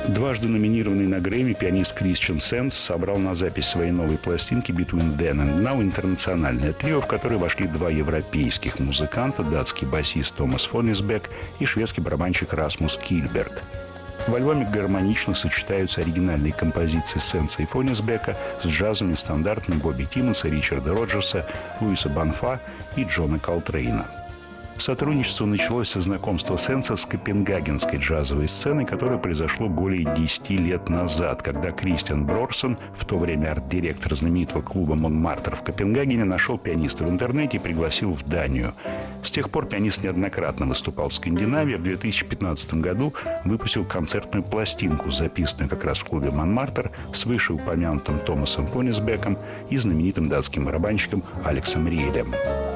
Дважды номинированный на Грэмми пианист Кристиан Сэндс собрал на запись своей новой пластинки «Between Then and Now» интернациональное трио, в которое вошли два европейских музыканта, датский басист Томас Фонисбек и шведский барабанщик Расмус Кильберг. В альбоме гармонично сочетаются оригинальные композиции Сэндса и Фонисбека с джазовыми стандартами Бобби Тиммонса, Ричарда Роджерса, Луиса Банфа и Джона Колтрейна. Сотрудничество началось со знакомства Сэндса с копенгагенской джазовой сценой, которое произошло более 10 лет назад, когда Кристиан Брорсон, в то время арт-директор знаменитого клуба «Монмартр» в Копенгагене, нашел пианиста в интернете и пригласил в Данию. С тех пор пианист неоднократно выступал в Скандинавии. В 2015 году выпустил концертную пластинку, записанную как раз в клубе «Монмартр» с вышеупомянутым Томасом Фонисбеком и знаменитым датским барабанщиком Алексом Риелем.